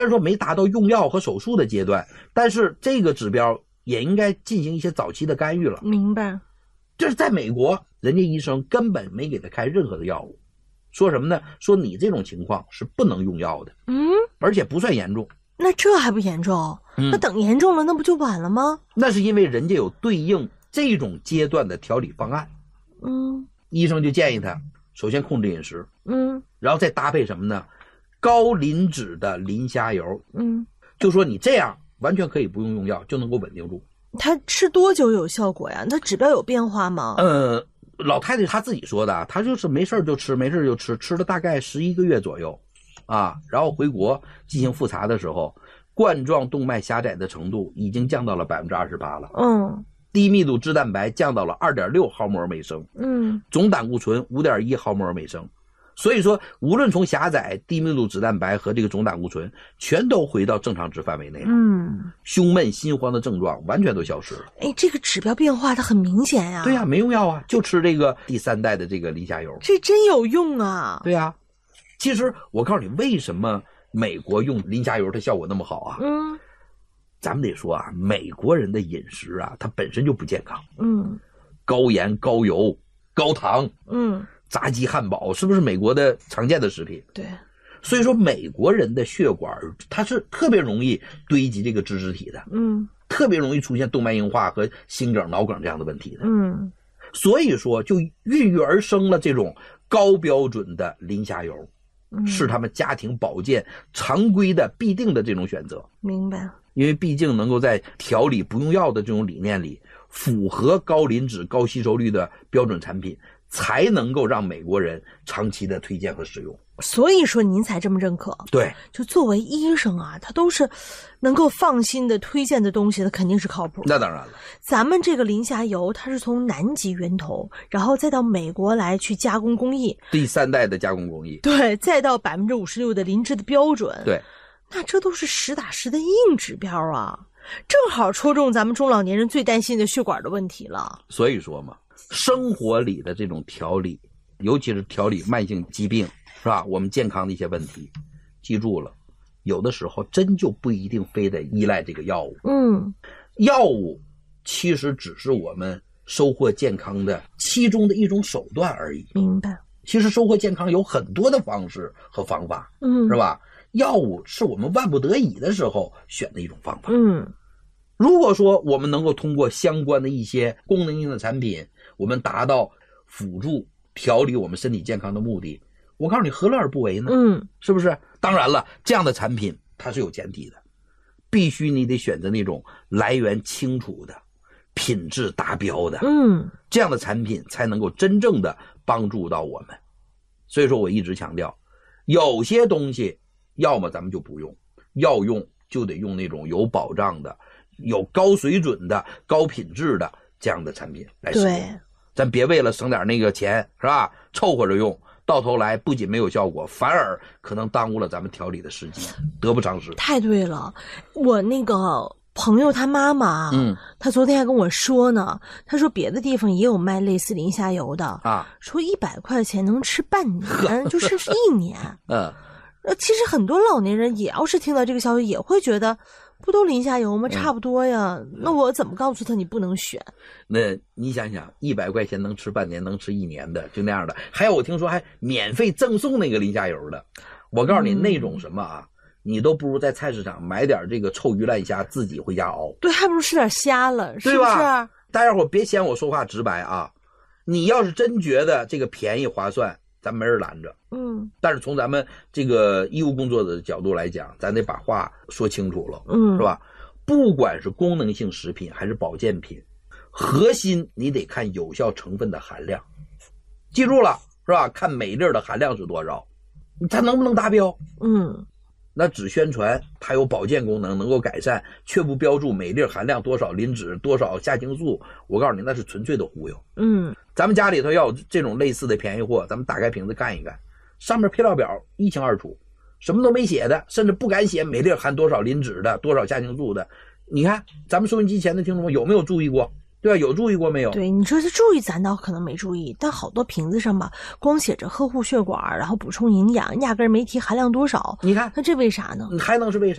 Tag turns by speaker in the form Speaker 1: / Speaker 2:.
Speaker 1: 然说没达到用药和手术的阶段，但是这个指标也应该进行一些早期的干预了。
Speaker 2: 明白。
Speaker 1: 就是在美国，人家医生根本没给他开任何的药物，说什么呢？说你这种情况是不能用药的，而且不算严重。
Speaker 2: 那这还不严重？那等严重了，那不就晚了吗？
Speaker 1: 那是因为人家有对应这种阶段的调理方案。医生就建议他首先控制饮食，然后再搭配什么呢？高磷脂的磷虾油，就说你这样完全可以不用药就能够稳定住。
Speaker 2: 他吃多久有效果呀？他指标有变化吗？
Speaker 1: 老太太她自己说的，她就是没事就吃，没事就吃，吃了大概11个月左右啊，然后回国进行复查的时候，冠状动脉狭窄的程度已经降到了28%了。低密度脂蛋白降到了2.6毫摩尔每升，总胆固醇5.1毫摩尔每升。所以说无论从狭窄、低密度脂蛋白和这个总胆固醇全都回到正常值范围内了。胸闷心慌的症状完全都消失了。
Speaker 2: 这个指标变化它很明显呀。
Speaker 1: 对呀，没用药啊，就吃这个第3代的这个磷虾油。
Speaker 2: 这真有用啊。
Speaker 1: 对呀，其实我告诉你为什么美国用磷虾油它效果那么好啊。咱们得说啊，美国人的饮食啊它本身就不健康。高盐高油高糖，炸鸡汉堡是不是美国的常见的食品？
Speaker 2: 对，
Speaker 1: 所以说美国人的血管它是特别容易堆积这个脂质体的，特别容易出现动脉硬化和心梗脑梗这样的问题的。所以说就孕育而生了这种高标准的磷虾油，是他们家庭保健常规的必定的这种选择。
Speaker 2: 明白。
Speaker 1: 因为毕竟能够在调理不用药的这种理念里，符合高磷脂高吸收率的标准产品才能够让美国人长期的推荐和使用。
Speaker 2: 所以说您才这么认可。
Speaker 1: 对，
Speaker 2: 就作为医生啊，他都是能够放心的推荐的东西，它肯定是靠谱。
Speaker 1: 那当然了，
Speaker 2: 咱们这个磷虾油它是从南极源头，然后再到美国来去加工工艺，
Speaker 1: 第3代的加工工艺。
Speaker 2: 对，再到56%的磷脂的标准。
Speaker 1: 对，
Speaker 2: 那这都是实打实的硬指标啊，正好戳中咱们中老年人最担心的血管的问题了。
Speaker 1: 所以说嘛，生活里的这种调理，尤其是调理慢性疾病，是吧？我们健康的一些问题，记住了，有的时候真就不一定非得依赖这个药物。药物其实只是我们收获健康的其中的一种手段而已。
Speaker 2: 明白。
Speaker 1: 其实收获健康有很多的方式和方法，是吧？药物是我们万不得已的时候选的一种方法。如果说我们能够通过相关的一些功能性的产品，我们达到辅助调理我们身体健康的目的，我告诉你何乐而不为呢？是不是？当然了，这样的产品它是有前提的，必须你得选择那种来源清楚的、品质达标的，这样的产品才能够真正的帮助到我们。所以说我一直强调，有些东西要么咱们就不用，要用就得用那种有保障的、有高水准的、高品质的这样的产品来使用。咱别为了省点那个钱，是吧？凑合着用，到头来不仅没有效果，反而可能耽误了咱们调理的时机，得不偿失。
Speaker 2: 太对了，我那个朋友他妈妈，他昨天还跟我说呢，他说别的地方也有卖类似磷虾油的啊，说100块钱能吃半年，就甚至1年。其实很多老年人也要是听到这个消息，也会觉得不都磷虾油吗？差不多呀。那我怎么告诉他你不能选？
Speaker 1: 那你想想，100块钱能吃半年，能吃1年的，就那样的。还有我听说还免费赠送那个磷虾油的。我告诉你，那种什么啊，你都不如在菜市场买点这个臭鱼烂虾自己回家熬。
Speaker 2: 对，还不如吃点虾了，是不是？
Speaker 1: 大家伙别嫌我说话直白啊，你要是真觉得这个便宜划算，咱没人拦着。但是从咱们这个医务工作者的角度来讲，咱得把话说清楚了，是吧？不管是功能性食品还是保健品，核心你得看有效成分的含量，记住了，是吧？看每粒的含量是多少，它能不能达标？那只宣传它有保健功能，能够改善，却不标注每粒含量多少磷脂多少虾青素，我告诉你那是纯粹的忽悠。咱们家里头要有这种类似的便宜货，咱们打开瓶子看一看，上面配料表一清二楚，什么都没写的，甚至不敢写每粒含多少磷脂的多少虾青素的。你看咱们收音机前的听众有没有注意过？对吧？有注意过没有？
Speaker 2: 对，你说是注意，咱倒可能没注意，但好多瓶子上吧，光写着呵护血管，然后补充营养，压根儿没提含量多少。
Speaker 1: 你看，
Speaker 2: 那这为啥呢？
Speaker 1: 还能是为啥？